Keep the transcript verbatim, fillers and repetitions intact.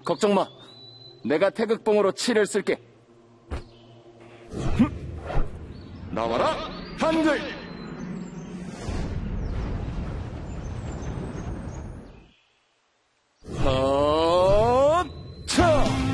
걱정 마. 내가 태극봉으로 치를 쓸게. 나와라, 한글!